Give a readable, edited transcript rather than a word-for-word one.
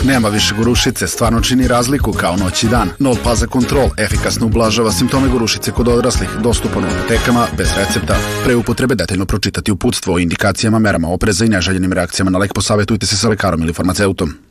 Nema više gorušice, stvarno čini razliku kao noć i dan. Nol Paza Control efikasno ublažava simptome gorušice kod odraslih, dostupan u apotekama bez recepta. Pre upotrebe detaljno pročitati uputstvo o indikacijama, merama opreza i neželjenim reakcijama na lek, posavjetujte se sa lekarom ili farmaceutom.